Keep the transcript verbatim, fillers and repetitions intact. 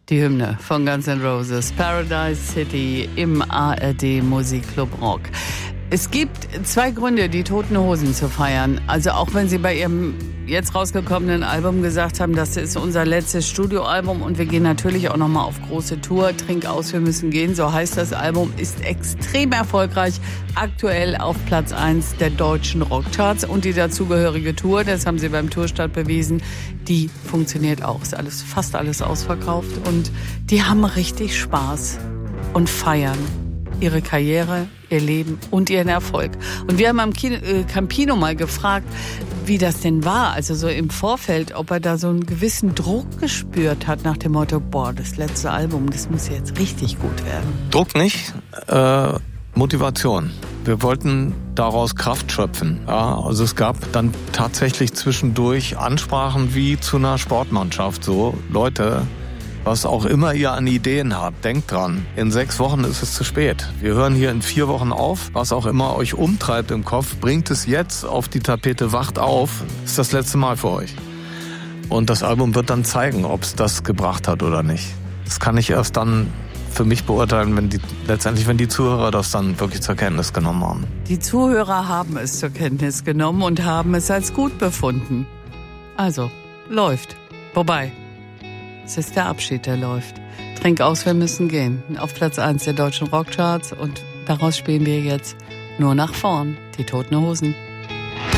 Die Hymne von Guns N' Roses, Paradise City im A R D Musikclub Rock. Es gibt zwei Gründe, die Toten Hosen zu feiern. Also auch wenn sie bei ihrem jetzt rausgekommenen Album gesagt haben, das ist unser letztes Studioalbum und wir gehen natürlich auch nochmal auf große Tour. Trink aus, wir müssen gehen. So heißt das Album, ist extrem erfolgreich. Aktuell auf Platz eins der deutschen Rockcharts und die dazugehörige Tour, das haben sie beim Tourstart bewiesen, die funktioniert auch. Ist alles, fast alles ausverkauft und die haben richtig Spaß und feiern ihre Karriere, ihr Leben und ihren Erfolg. Und wir haben am Kino, äh, Campino mal gefragt, wie das denn war, also so im Vorfeld, ob er da so einen gewissen Druck gespürt hat nach dem Motto, boah, das letzte Album, das muss jetzt richtig gut werden. Druck nicht, äh, Motivation. Wir wollten daraus Kraft schöpfen. Ja, also es gab dann tatsächlich zwischendurch Ansprachen wie zu einer Sportmannschaft, so, Leute, was auch immer ihr an Ideen habt, denkt dran, in sechs Wochen ist es zu spät. Wir hören hier in vier Wochen auf. Was auch immer euch umtreibt im Kopf, bringt es jetzt auf die Tapete, wacht auf. Ist das letzte Mal für euch. Und das Album wird dann zeigen, ob es das gebracht hat oder nicht. Das kann ich erst dann für mich beurteilen, wenn die letztendlich, wenn die Zuhörer das dann wirklich zur Kenntnis genommen haben. Die Zuhörer haben es zur Kenntnis genommen und haben es als gut befunden. Also, läuft. Wobei, es ist der Abschied, der läuft. Trink aus, wir müssen gehen. Auf Platz eins der deutschen Rockcharts und daraus spielen wir jetzt nur nach vorn, die Toten Hosen.